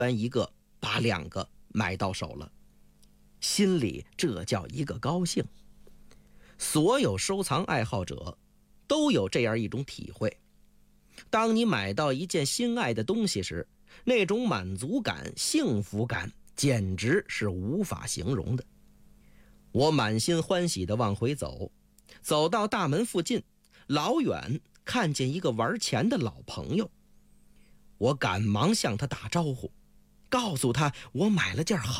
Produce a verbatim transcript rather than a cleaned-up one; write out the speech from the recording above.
完一个把两个买到手了，心里这叫一个高兴。所有收藏爱好者都有这样一种体会，当你买到一件心爱的东西时，那种满足感、幸福感简直是无法形容的。我满心欢喜地往回走，走到大门附近，老远看见一个玩钱的老朋友，我赶忙向他打招呼，告诉他我买了件好